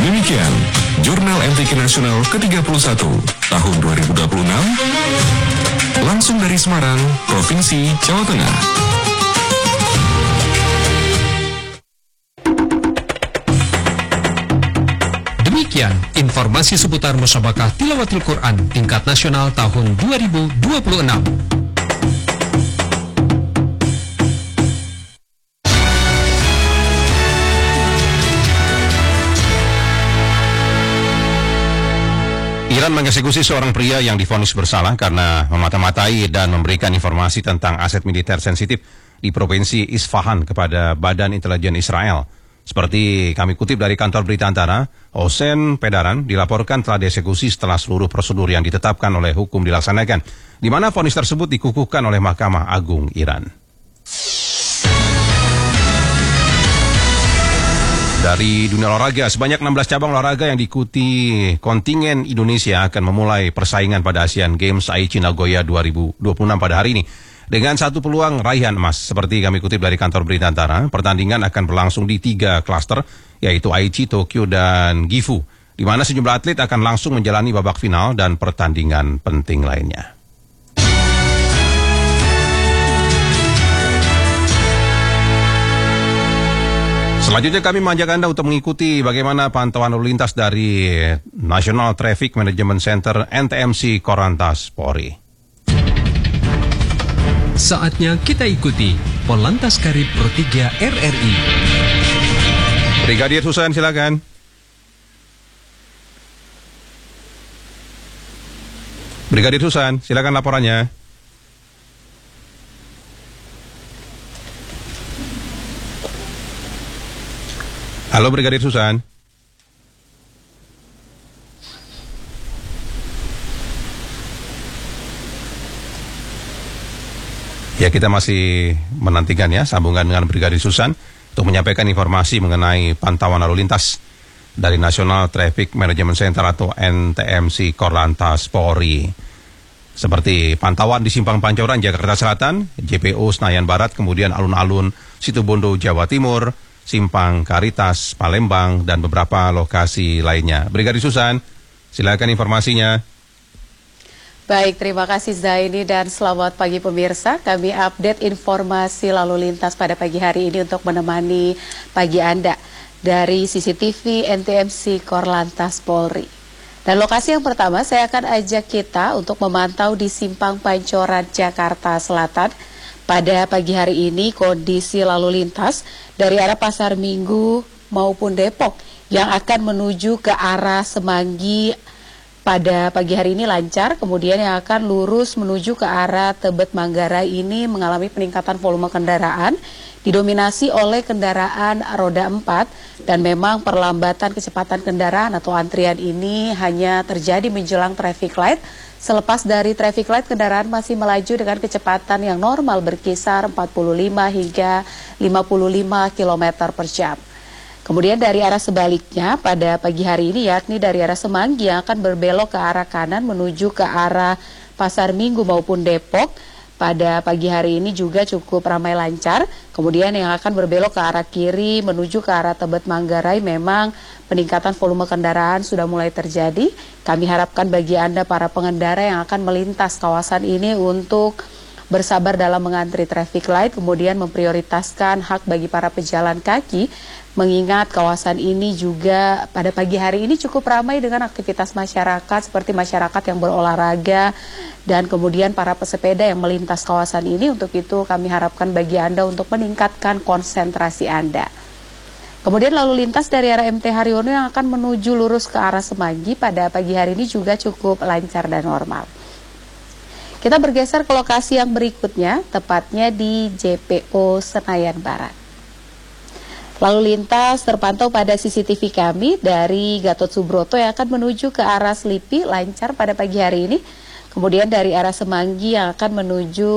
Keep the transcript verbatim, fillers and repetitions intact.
Demikian Jurnal M T Q Nasional ke tiga puluh satu tahun dua ribu dua puluh enam langsung dari Semarang, Provinsi Jawa Tengah. Demikian informasi seputar Musabakah Tilawatil Quran tingkat nasional tahun dua ribu dua puluh enam. Iran mengeksekusi seorang pria yang divonis bersalah karena memata-matai dan memberikan informasi tentang aset militer sensitif di Provinsi Isfahan kepada Badan Intelijen Israel. Seperti kami kutip dari kantor berita Antara, Hossein Pedaran dilaporkan telah dieksekusi setelah seluruh prosedur yang ditetapkan oleh hukum dilaksanakan, di mana vonis tersebut dikukuhkan oleh Mahkamah Agung Iran. Dari dunia olahraga, sebanyak enam belas cabang olahraga yang diikuti kontingen Indonesia akan memulai persaingan pada Asian Games Aichi Nagoya dua ribu dua puluh enam pada hari ini. Dengan satu peluang raihan emas, seperti kami kutip dari kantor berita Antara, pertandingan akan berlangsung di tiga klaster, yaitu Aichi, Tokyo, dan Gifu, di mana sejumlah atlet akan langsung menjalani babak final dan pertandingan penting lainnya. Selanjutnya kami mengajak Anda untuk mengikuti bagaimana pantauan lalu lintas dari National Traffic Management Center N T M C Korlantas Polri. Saatnya kita ikuti Polantas Karib Pro tiga R R I. Brigadir Susan, silakan. Brigadir Susan, silakan laporannya. Halo Brigadir Susan. Ya, kita masih menantikan ya sambungan dengan Brigadir Susan untuk menyampaikan informasi mengenai pantauan lalu lintas dari National Traffic Management Center atau N T M C Korlantas Polri. Seperti pantauan di Simpang Pancoran, Jakarta Selatan, J P O Senayan Barat, kemudian alun-alun Situbondo, Jawa Timur, Simpang Karitas, Palembang, dan beberapa lokasi lainnya. Brigadir Susan, silakan informasinya. Baik, terima kasih Zaini dan selamat pagi pemirsa. Kami update informasi lalu lintas pada pagi hari ini untuk menemani pagi Anda dari C C T V N T M C Korlantas Polri. Dan lokasi yang pertama saya akan ajak kita untuk memantau di Simpang Pancoran, Jakarta Selatan. Pada pagi hari ini kondisi lalu lintas dari arah Pasar Minggu maupun Depok yang akan menuju ke arah Semanggi pada pagi hari ini lancar, kemudian yang akan lurus menuju ke arah Tebet Manggarai ini mengalami peningkatan volume kendaraan, didominasi oleh kendaraan roda empat, dan memang perlambatan kecepatan kendaraan atau antrian ini hanya terjadi menjelang traffic light. Selepas dari traffic light, kendaraan masih melaju dengan kecepatan yang normal berkisar empat puluh lima hingga lima puluh lima kilometer per jam. Kemudian dari arah sebaliknya pada pagi hari ini yakni dari arah Semanggi yang akan berbelok ke arah kanan menuju ke arah Pasar Minggu maupun Depok. Pada pagi hari ini juga cukup ramai lancar. Kemudian yang akan berbelok ke arah kiri menuju ke arah Tebet Manggarai memang peningkatan volume kendaraan sudah mulai terjadi. Kami harapkan bagi Anda para pengendara yang akan melintas kawasan ini untuk bersabar dalam mengantri traffic light, kemudian memprioritaskan hak bagi para pejalan kaki, mengingat kawasan ini juga pada pagi hari ini cukup ramai dengan aktivitas masyarakat seperti masyarakat yang berolahraga dan kemudian para pesepeda yang melintas kawasan ini. Untuk itu kami harapkan bagi Anda untuk meningkatkan konsentrasi Anda. Kemudian lalu lintas dari arah M T Haryono yang akan menuju lurus ke arah Semanggi pada pagi hari ini juga cukup lancar dan normal. Kita bergeser ke lokasi yang berikutnya, tepatnya di J P O Senayan Barat. Lalu lintas terpantau pada C C T V kami dari Gatot Subroto yang akan menuju ke arah Selipi lancar pada pagi hari ini. Kemudian dari arah Semanggi yang akan menuju